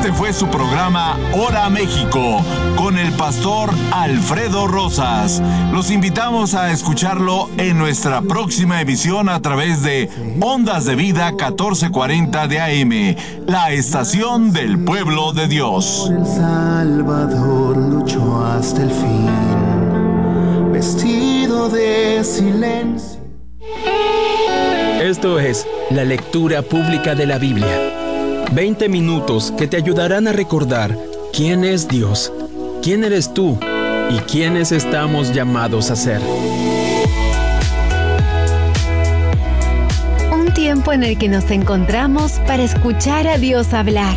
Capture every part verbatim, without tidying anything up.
Este fue su programa Hora México con el pastor Alfredo Rosas. Los invitamos a escucharlo en nuestra próxima emisión a través de Ondas de Vida catorce cuarenta de A M, la estación del pueblo de Dios. El Salvador luchó hasta el fin, vestido de silencio. Esto es la lectura pública de la Biblia. veinte minutos que te ayudarán a recordar quién es Dios, quién eres tú y quiénes estamos llamados a ser. Un tiempo en el que nos encontramos para escuchar a Dios hablar.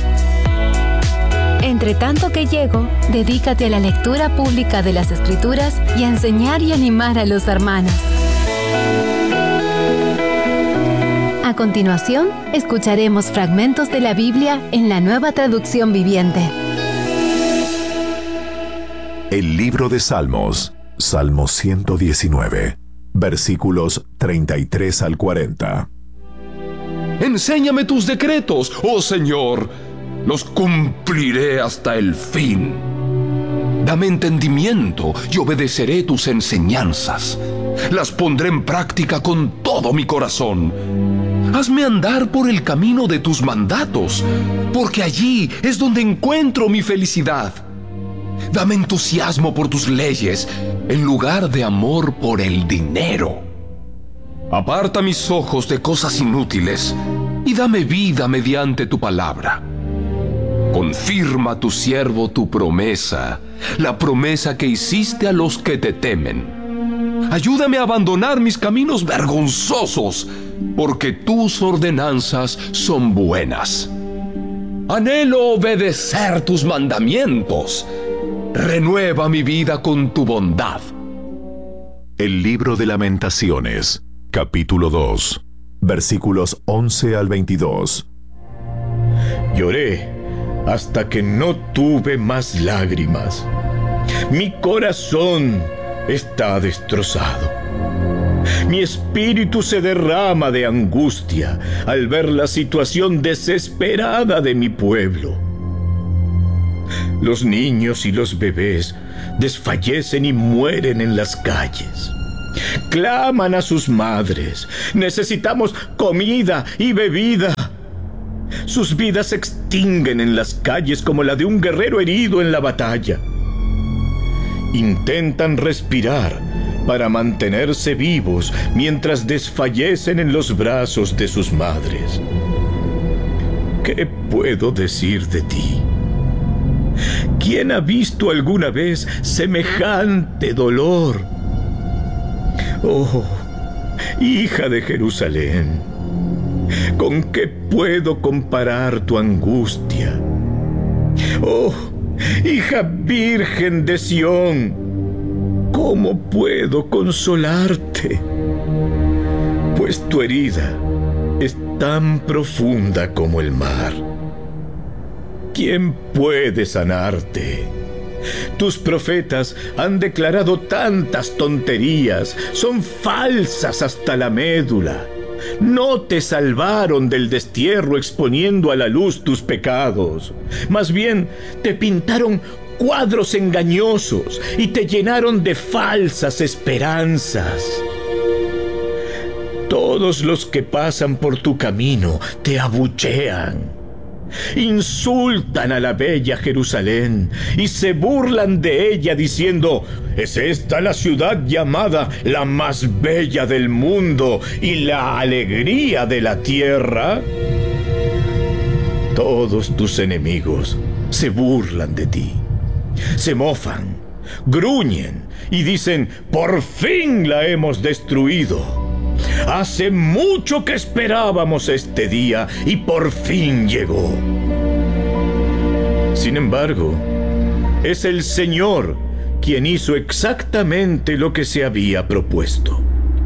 Entre tanto que llego, dedícate a la lectura pública de las Escrituras y a enseñar y animar a los hermanos. A continuación, escucharemos fragmentos de la Biblia en la Nueva Traducción Viviente. El libro de Salmos, Salmo ciento diecinueve, versículos treinta y tres al cuarenta. Enséñame tus decretos, oh Señor, los cumpliré hasta el fin. Dame entendimiento y obedeceré tus enseñanzas. Las pondré en práctica con todo mi corazón. Hazme andar por el camino de tus mandatos, porque allí es donde encuentro mi felicidad. Dame entusiasmo por tus leyes, en lugar de amor por el dinero. Aparta mis ojos de cosas inútiles, y dame vida mediante tu palabra. Confirma a tu siervo tu promesa, la promesa que hiciste a los que te temen. Ayúdame a abandonar mis caminos vergonzosos, porque tus ordenanzas son buenas. Anhelo obedecer tus mandamientos. Renueva mi vida con tu bondad. El libro de Lamentaciones, capítulo dos, versículos once al veintidós. Lloré hasta que no tuve más lágrimas. Mi corazón está destrozado. Mi espíritu se derrama de angustia al ver la situación desesperada de mi pueblo. Los niños y los bebés desfallecen y mueren en las calles. Claman a sus madres: necesitamos comida y bebida. Sus vidas se extinguen en las calles como la de un guerrero herido en la batalla. Intentan respirar para mantenerse vivos mientras desfallecen en los brazos de sus madres. ¿Qué puedo decir de ti? ¿Quién ha visto alguna vez semejante dolor? Oh, hija de Jerusalén, ¿con qué puedo comparar tu angustia? Oh, hija virgen de Sión, ¿cómo puedo consolarte? Pues tu herida es tan profunda como el mar. ¿Quién puede sanarte? Tus profetas han declarado tantas tonterías, son falsas hasta la médula. No te salvaron del destierro exponiendo a la luz tus pecados. Más bien, te pintaron cuadros engañosos y te llenaron de falsas esperanzas. Todos los que pasan por tu camino te abuchean. Insultan a la bella Jerusalén y se burlan de ella diciendo: ¿es esta la ciudad llamada la más bella del mundo y la alegría de la tierra? Todos tus enemigos se burlan de ti, se mofan, gruñen y dicen: por fin la hemos destruido. Hace mucho que esperábamos este día y por fin llegó. Sin embargo, es el Señor quien hizo exactamente lo que se había propuesto.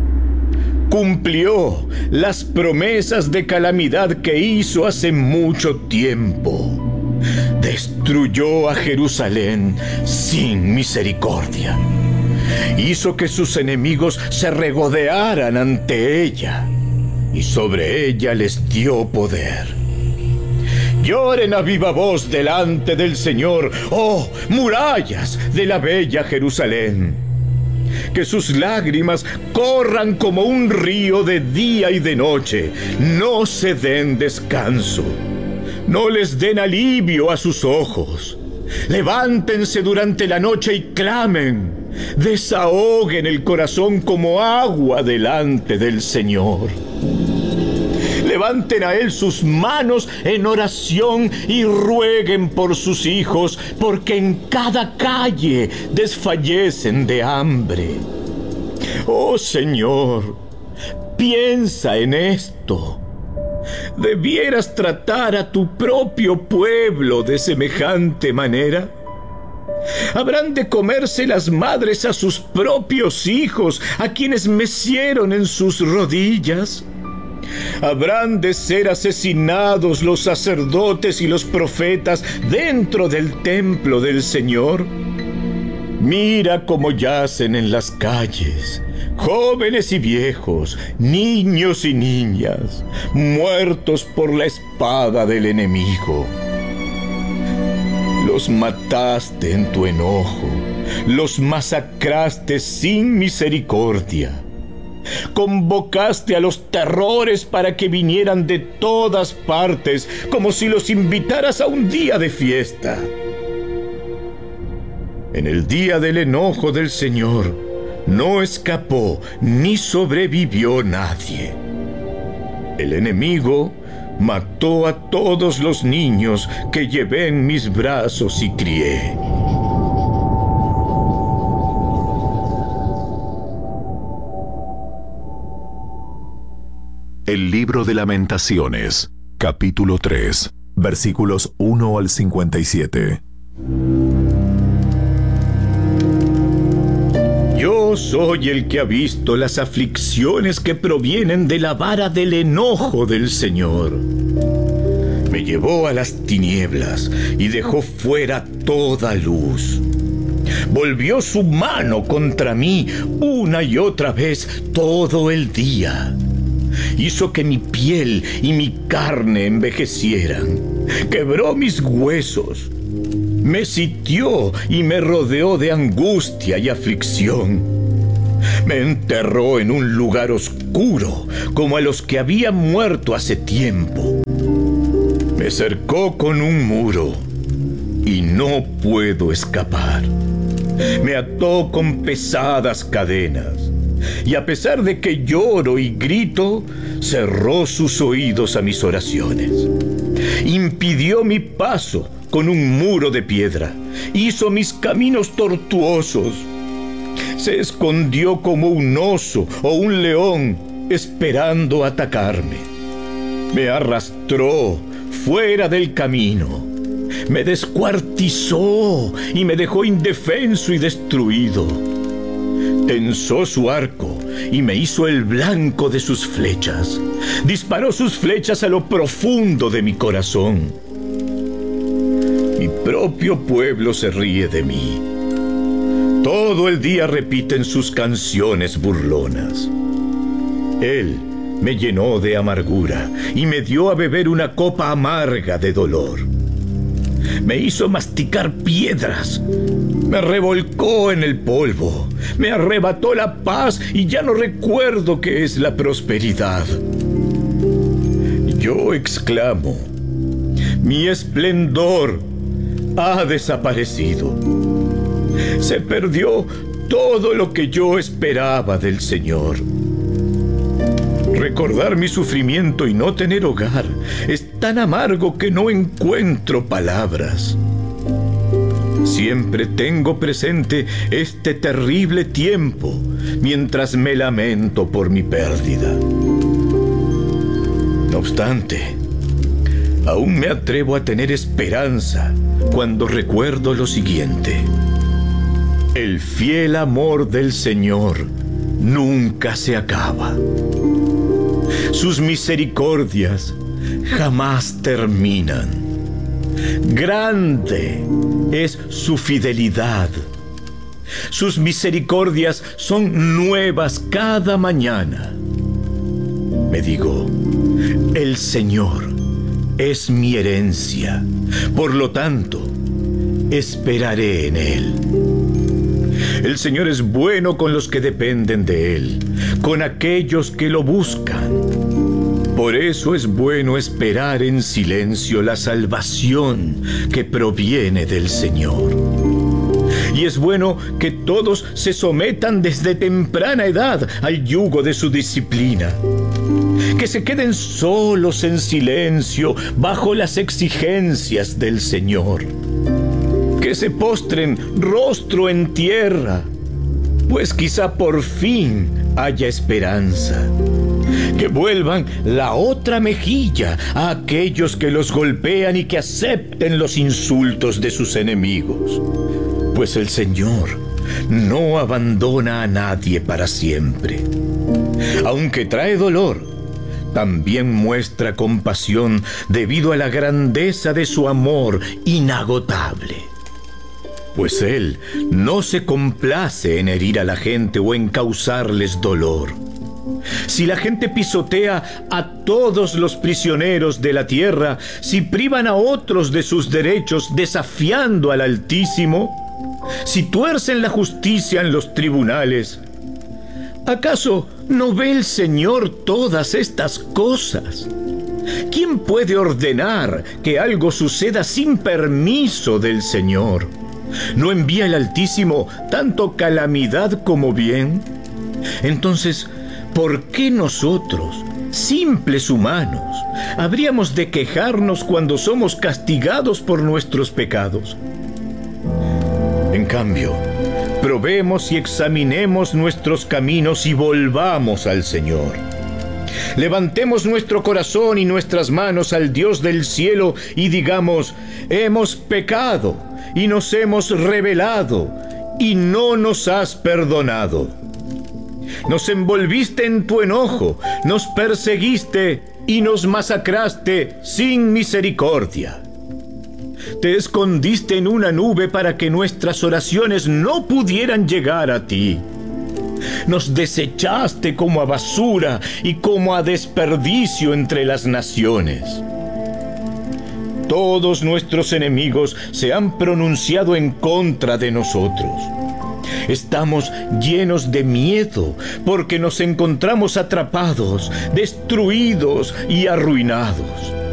Cumplió las promesas de calamidad que hizo hace mucho tiempo. Destruyó a Jerusalén sin misericordia. Hizo que sus enemigos se regodearan ante ella y sobre ella les dio poder. Lloren a viva voz delante del Señor, oh murallas de la bella Jerusalén. Que sus lágrimas corran como un río de día y de noche. No se den descanso. No les den alivio a sus ojos. Levántense durante la noche y clamen. Desahoguen el corazón como agua delante del Señor. Levanten a Él sus manos en oración y rueguen por sus hijos, porque en cada calle desfallecen de hambre. Oh Señor, piensa en esto. ¿Debieras tratar a tu propio pueblo de semejante manera? ¿Habrán de comerse las madres a sus propios hijos, a quienes mecieron en sus rodillas? ¿Habrán de ser asesinados los sacerdotes y los profetas dentro del templo del Señor? Mira cómo yacen en las calles, jóvenes y viejos, niños y niñas, muertos por la espada del enemigo. Los mataste en tu enojo, los masacraste sin misericordia. Convocaste a los terrores para que vinieran de todas partes, como si los invitaras a un día de fiesta. En el día del enojo del Señor no escapó ni sobrevivió nadie. El enemigo mató a todos los niños que llevé en mis brazos y crié. El libro de Lamentaciones, capítulo tres, versículos uno al cincuenta y siete. Yo soy el que ha visto las aflicciones que provienen de la vara del enojo del Señor. Me llevó a las tinieblas y dejó fuera toda luz. Volvió su mano contra mí una y otra vez todo el día. Hizo que mi piel y mi carne envejecieran. Quebró mis huesos. Me sitió y me rodeó de angustia y aflicción. Me enterró en un lugar oscuro, como a los que habían muerto hace tiempo. Me cercó con un muro y no puedo escapar. Me ató con pesadas cadenas. Y a pesar de que lloro y grito, cerró sus oídos a mis oraciones. Impidió mi paso con un muro de piedra. Hizo mis caminos tortuosos. Se escondió como un oso o un león, esperando atacarme. Me arrastró fuera del camino. Me descuartizó y me dejó indefenso y destruido. Tensó su arco y me hizo el blanco de sus flechas. Disparó sus flechas a lo profundo de mi corazón. Mi propio pueblo se ríe de mí. Todo el día repiten sus canciones burlonas. Él me llenó de amargura y me dio a beber una copa amarga de dolor. Me hizo masticar piedras. Me revolcó en el polvo. Me arrebató la paz y ya no recuerdo qué es la prosperidad. Yo exclamo: mi esplendor ha desaparecido. Se perdió todo lo que yo esperaba del Señor. Recordar mi sufrimiento y no tener hogar es tan amargo que no encuentro palabras. Siempre tengo presente este terrible tiempo mientras me lamento por mi pérdida. No obstante, aún me atrevo a tener esperanza cuando recuerdo lo siguiente: el fiel amor del Señor nunca se acaba. Sus misericordias jamás terminan. Grande es su fidelidad. Sus misericordias son nuevas cada mañana. Me digo: el Señor es mi herencia. Por lo tanto, esperaré en Él. El Señor es bueno con los que dependen de Él, con aquellos que lo buscan. Por eso es bueno esperar en silencio la salvación que proviene del Señor. Y es bueno que todos se sometan desde temprana edad al yugo de su disciplina. Que se queden solos en silencio bajo las exigencias del Señor. Que se postren rostro en tierra, pues quizá por fin haya esperanza. Que vuelvan la otra mejilla a aquellos que los golpean y que acepten los insultos de sus enemigos. Pues el Señor no abandona a nadie para siempre. Aunque trae dolor, también muestra compasión debido a la grandeza de su amor inagotable. Pues Él no se complace en herir a la gente o en causarles dolor. Si la gente pisotea a todos los prisioneros de la tierra, si privan a otros de sus derechos desafiando al Altísimo, si tuercen la justicia en los tribunales, ¿acaso no ve el Señor todas estas cosas? ¿Quién puede ordenar que algo suceda sin permiso del Señor? ¿No envía el Altísimo tanto calamidad como bien? Entonces, ¿por qué nosotros, simples humanos, habríamos de quejarnos cuando somos castigados por nuestros pecados? En cambio, probemos y examinemos nuestros caminos y volvamos al Señor. Levantemos nuestro corazón y nuestras manos al Dios del cielo y digamos: hemos pecado y nos hemos rebelado y no nos has perdonado. Nos envolviste en tu enojo, nos perseguiste y nos masacraste sin misericordia. Te escondiste en una nube para que nuestras oraciones no pudieran llegar a ti. Nos desechaste como a basura y como a desperdicio entre las naciones. Todos nuestros enemigos se han pronunciado en contra de nosotros. Estamos llenos de miedo porque nos encontramos atrapados, destruidos y arruinados.